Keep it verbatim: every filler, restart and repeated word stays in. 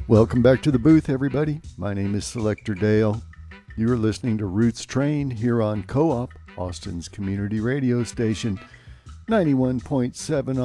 Welcome back to the booth, everybody. My name is Selector Dale. You are listening to Roots Train here on Co-op, Austin's community radio station, ninety-one point seven